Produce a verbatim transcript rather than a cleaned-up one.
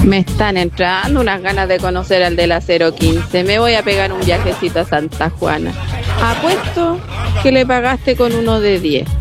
Me están entrando unas ganas de conocer al de la cero quince. Me voy a pegar un viajecito a Santa Juana. Apuesto que le pagaste con uno de diez.